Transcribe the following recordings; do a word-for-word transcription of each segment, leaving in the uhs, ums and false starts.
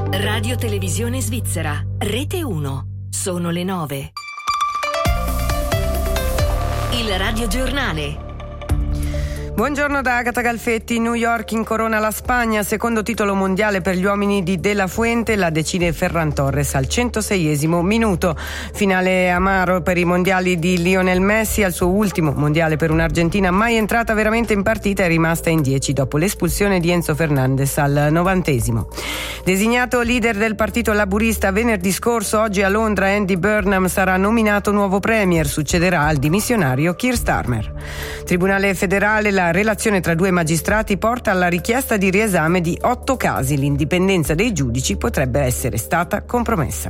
Radio Televisione Svizzera, Rete uno. Sono le nove. Il Radio Giornale. Buongiorno da Agata Galfetti. New York incorona la Spagna, secondo titolo mondiale per gli uomini di De La Fuente, la decide Ferran Torres al centoseiesimo minuto. Finale amaro per i mondiali di Lionel Messi, al suo ultimo mondiale per un'Argentina mai entrata veramente in partita, è rimasta in dieci dopo l'espulsione di Enzo Fernandez al novantesimo. Designato leader del partito laburista venerdì scorso, oggi a Londra Andy Burnham sarà nominato nuovo premier, succederà al dimissionario Keir Starmer. Tribunale federale, la relazione tra due magistrati porta alla richiesta di riesame di otto casi. L'indipendenza dei giudici potrebbe essere stata compromessa.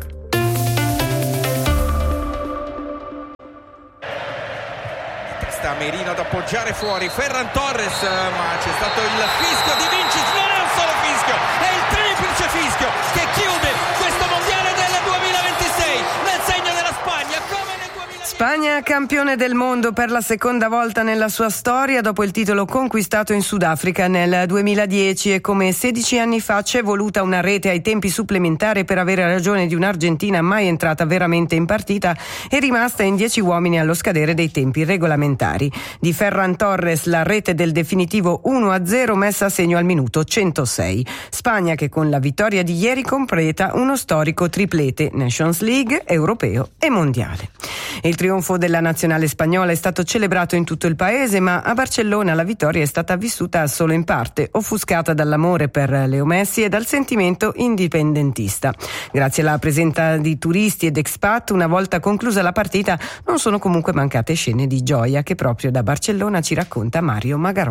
Sta Merino ad appoggiare fuori Ferran Torres, ma c'è stato il fischio di Vinicius. Non è un solo fischio, è il triplice fischio che chiude questo mondiale del duemilaventisei nel segno della Spagna, come nel duemilaventi. Spagna campione del mondo per la seconda volta nella sua storia dopo il titolo conquistato in Sudafrica nel duemiladieci, e come sedici anni fa c'è voluta una rete ai tempi supplementari per avere ragione di un'Argentina mai entrata veramente in partita e rimasta in dieci uomini allo scadere dei tempi regolamentari. Di Ferran Torres la rete del definitivo uno a zero messa a segno al minuto centosei. Spagna che con la vittoria di ieri completa uno storico triplete Nations League, europeo e mondiale. Il trionfo della nazionale spagnola è stato celebrato in tutto il paese, ma a Barcellona la vittoria è stata vissuta solo in parte, offuscata dall'amore per Leo Messi e dal sentimento indipendentista. Grazie alla presenza di turisti ed expat, una volta conclusa la partita, non sono comunque mancate scene di gioia che proprio da Barcellona ci racconta Mario Magarò.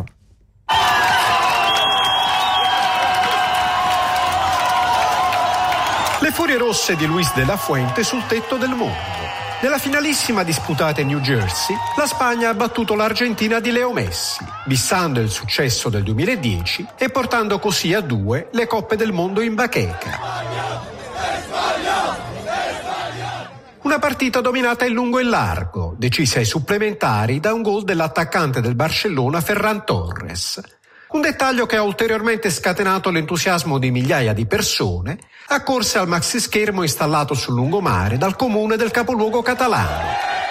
Le furie rosse di Luis de la Fuente sul tetto del mondo. Nella finalissima disputata in New Jersey, la Spagna ha battuto l'Argentina di Leo Messi, bissando il successo del duemiladieci e portando così a due le coppe del mondo in bacheca. Una partita dominata in lungo e largo, decisa ai supplementari da un gol dell'attaccante del Barcellona Ferran Torres. Un dettaglio che ha ulteriormente scatenato l'entusiasmo di migliaia di persone accorse al maxischermo installato sul lungomare dal comune del capoluogo catalano.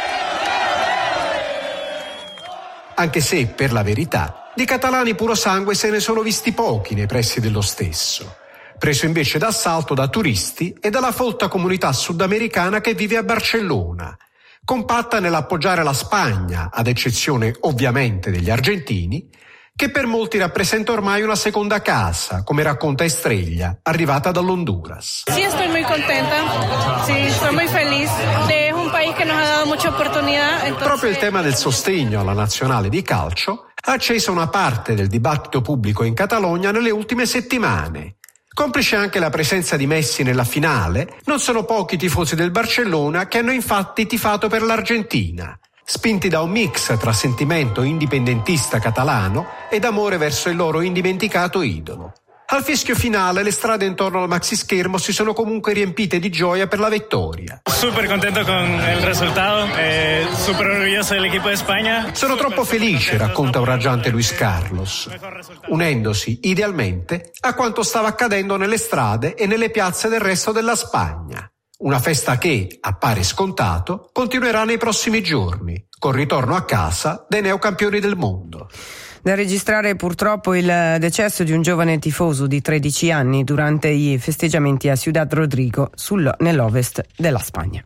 Anche se, per la verità, di catalani puro sangue se ne sono visti pochi nei pressi dello stesso, preso invece d'assalto da turisti e dalla folta comunità sudamericana che vive a Barcellona, compatta nell'appoggiare la Spagna, ad eccezione ovviamente degli argentini, che per molti rappresenta ormai una seconda casa, come racconta Estrella, arrivata dall'Honduras. Sí, estoy muy contenta. Sí, soy muy feliz. Es un país que nos ha dado mucha oportunidad. Entonces... Proprio il tema del sostegno alla nazionale di calcio ha acceso una parte del dibattito pubblico in Catalogna nelle ultime settimane. Complice anche la presenza di Messi nella finale, non sono pochi i tifosi del Barcellona che hanno infatti tifato per l'Argentina, spinti da un mix tra sentimento indipendentista catalano ed amore verso il loro indimenticato idolo. Al fischio finale le strade intorno al maxischermo si sono comunque riempite di gioia per la vittoria. Super contento con il risultato, eh, super orgoglioso dell'equipo di Spagna. Sono troppo felice, racconta un raggiante Luis Carlos, unendosi idealmente a quanto stava accadendo nelle strade e nelle piazze del resto della Spagna. Una festa che, appare scontato, continuerà nei prossimi giorni, col ritorno a casa dei neocampioni del mondo. Da registrare purtroppo il decesso di un giovane tifoso di tredici anni durante i festeggiamenti a Ciudad Rodrigo, sul, nell'ovest della Spagna.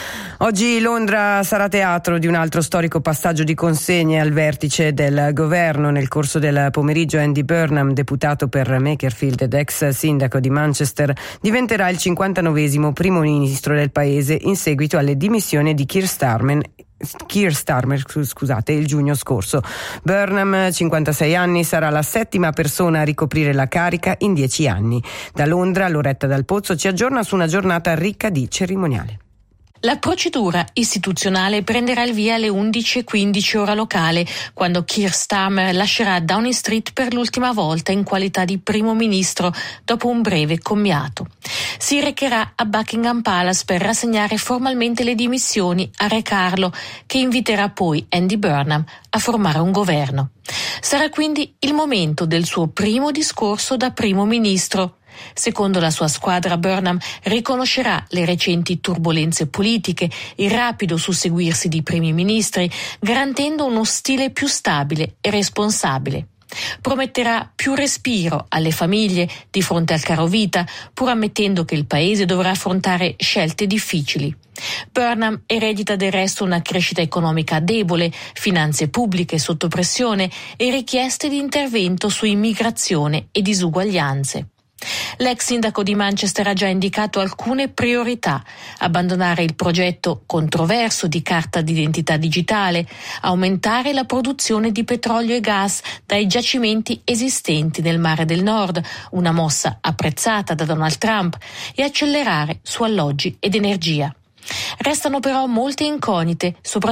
Oggi Londra sarà teatro di un altro storico passaggio di consegne al vertice del governo. Nel corso del pomeriggio Andy Burnham, deputato per Makerfield ed ex sindaco di Manchester, diventerà il cinquantanovesimo primo ministro del paese in seguito alle dimissioni di Keir Starmer Keir Starmer, scusate, il giugno scorso. Burnham, cinquantasei anni, sarà la settima persona a ricoprire la carica in dieci anni. Da Londra, Loretta Dal Pozzo ci aggiorna su una giornata ricca di cerimoniale. La procedura istituzionale prenderà il via alle undici e quindici ora locale, quando Keir Starmer lascerà Downing Street per l'ultima volta in qualità di primo ministro dopo un breve commiato. Si recherà a Buckingham Palace per rassegnare formalmente le dimissioni a Re Carlo, che inviterà poi Andy Burnham a formare un governo. Sarà quindi il momento del suo primo discorso da primo ministro. Secondo la sua squadra, Burnham riconoscerà le recenti turbolenze politiche, il rapido susseguirsi di primi ministri, garantendo uno stile più stabile e responsabile. Prometterà più respiro alle famiglie di fronte al caro vita, pur ammettendo che il paese dovrà affrontare scelte difficili. Burnham eredita del resto una crescita economica debole, finanze pubbliche sotto pressione e richieste di intervento su immigrazione e disuguaglianze. L'ex sindaco di Manchester ha già indicato alcune priorità: abbandonare il progetto controverso di carta d'identità digitale, aumentare la produzione di petrolio e gas dai giacimenti esistenti nel Mare del Nord, una mossa apprezzata da Donald Trump, e accelerare su alloggi ed energia. Restano però molte incognite, soprattutto